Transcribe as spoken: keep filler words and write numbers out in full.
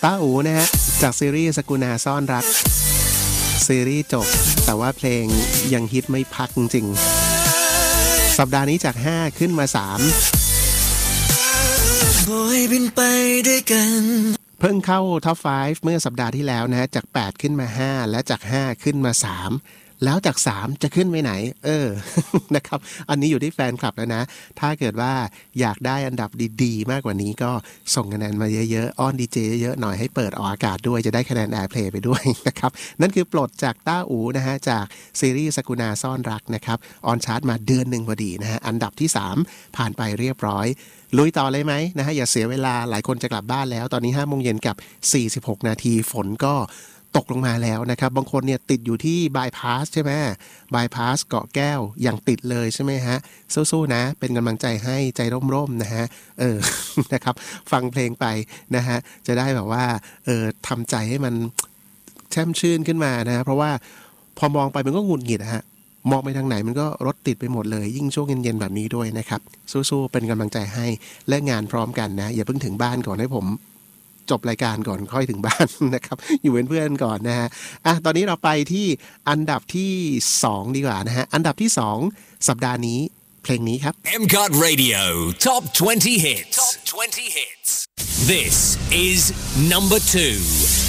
ต้าอู๋นะฮะจากซีรีส์สกุณาซ่อนรักซีรีส์จบแต่ว่าเพลงยังฮิตไม่พักจริงๆสัปดาห์นี้จากห้าขึ้นมาสามโบยบินไปด้วยกันเพิ่งเข้าท็อปห้าเมื่อสัปดาห์ที่แล้วนะฮะจากแปดขึ้นมาห้าและจากห้าขึ้นมาสามแล้วจากสามจะขึ้นไปไหนเออ นะครับอันนี้อยู่ที่แฟนคลับแล้วนะถ้าเกิดว่าอยากได้อันดับดีๆมากกว่านี้ก็ส่งคะแนนมาเยอะๆอ้อนดีเจเยอะๆหน่อยให้เปิดออกอากาศด้วยจะได้คะแนนแอร์เพลย์ไปด้วยนะครับนั่นคือปลดจากต้าอู๋นะฮะจากซีรีส์สกุณาซ่อนรักนะครับออนชาร์ตมาเดือนหนึ่งพอดีนะฮะอันดับที่สามผ่านไปเรียบร้อยลุยต่อเลยไหมนะฮะอย่าเสียเวลาหลายคนจะกลับบ้านแล้วตอนนี้ห้าโมงเย็นกับสี่สิบหกนาทีฝนก็ตกลงมาแล้วนะครับบางคนเนี่ยติดอยู่ที่บายพาสใช่ไหมบายพาสเกาะแก้วอย่างติดเลยใช่ไหมฮะสู้ๆนะเป็นกำลังใจให้ใจร่มๆนะฮะเออ นะครับฟังเพลงไปนะฮะจะได้แบบว่าเออทำใจให้มันแช่มชื่นขึ้นมานะเพราะว่าพอมองไปมันก็หงุดหงิดฮะมองไปทางไหนมันก็รถติดไปหมดเลยยิ่งช่วงเย็นๆแบบนี้ด้วยนะครับสู้ๆเป็นกำลังใจให้และงานพร้อมกันนะอย่าเพิ่งถึงบ้านก่อนให้ผมจบรายการก่อนค่อยถึงบ้านนะครับอยู่เป็นเพื่อนก่อนนะฮะอ่ะตอนนี้เราไปที่อันดับที่สองดีกว่านะฮะอันดับที่สองสัปดาห์นี้เพลงนี้ครับเอ็ม ซี โอ ที Radio Top twenty Hits Top twenty Hits This is number two